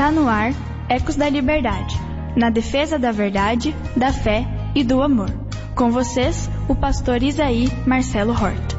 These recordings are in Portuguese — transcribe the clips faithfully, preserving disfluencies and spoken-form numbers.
Está no ar Ecos da Liberdade, na defesa da verdade, da fé e do amor. Com vocês, o pastor Isaí Marcelo Horta.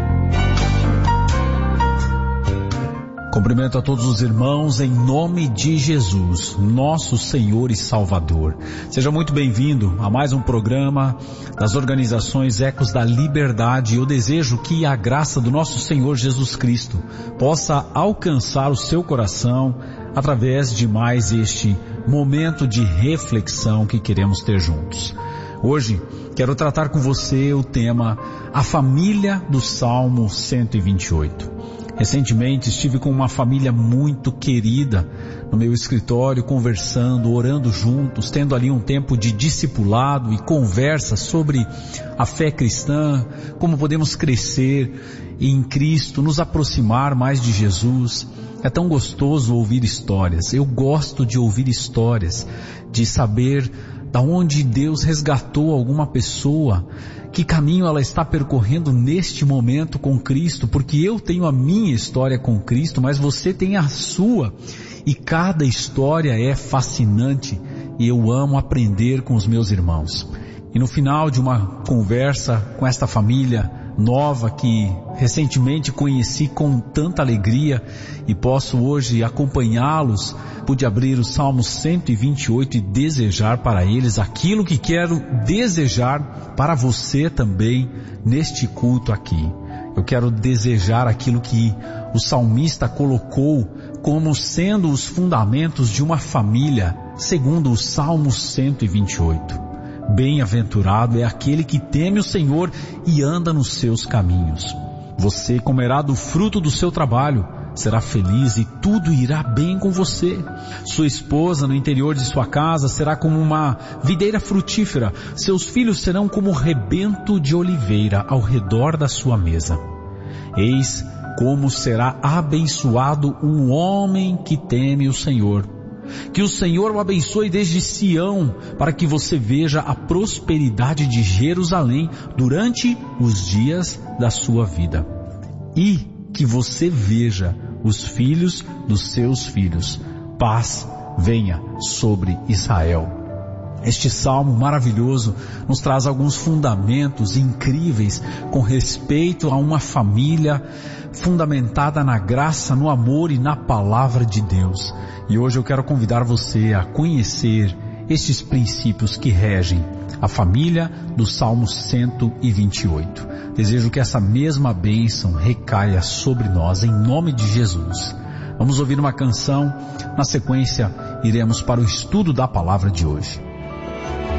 Cumprimento a todos os irmãos em nome de Jesus, nosso Senhor e Salvador. Seja muito bem-vindo a mais um programa das organizações Ecos da Liberdade. Eu desejo que a graça do nosso Senhor Jesus Cristo possa alcançar o seu coração através de mais este momento de reflexão que queremos ter juntos. Hoje quero tratar com você o tema A Família do Salmo cento e vinte e oito. Recentemente estive com uma família muito querida no meu escritório, conversando, orando juntos, tendo ali um tempo de discipulado e conversa sobre a fé cristã, como podemos crescer em Cristo, nos aproximar mais de Jesus. É tão gostoso ouvir histórias. Eu gosto de ouvir histórias, de saber da onde Deus resgatou alguma pessoa, que caminho ela está percorrendo neste momento com Cristo, porque eu tenho a minha história com Cristo, mas você tem a sua, e cada história é fascinante, e eu amo aprender com os meus irmãos. E no final de uma conversa com esta família nova que recentemente conheci com tanta alegria e posso hoje acompanhá-los, pude abrir o Salmo cento e vinte e oito e desejar para eles aquilo que quero desejar para você também neste culto aqui. Eu quero desejar aquilo que o salmista colocou como sendo os fundamentos de uma família, segundo o Salmo cento e vinte e oito. Bem-aventurado é aquele que teme o Senhor e anda nos seus caminhos. Você comerá do fruto do seu trabalho, será feliz e tudo irá bem com você. Sua esposa no interior de sua casa será como uma videira frutífera, seus filhos serão como rebento de oliveira ao redor da sua mesa. Eis como será abençoado o homem que teme o Senhor. Que o Senhor o abençoe desde Sião, para que você veja a prosperidade de Jerusalém durante os dias da sua vida. E que você veja os filhos dos seus filhos. Paz venha sobre Israel. Este salmo maravilhoso nos traz alguns fundamentos incríveis com respeito a uma família fundamentada na graça, no amor e na palavra de Deus. E hoje eu quero convidar você a conhecer estes princípios que regem a família do Salmo cento e vinte e oito. Desejo que essa mesma bênção recaia sobre nós em nome de Jesus. Vamos ouvir uma canção, na sequência iremos para o estudo da palavra de hoje.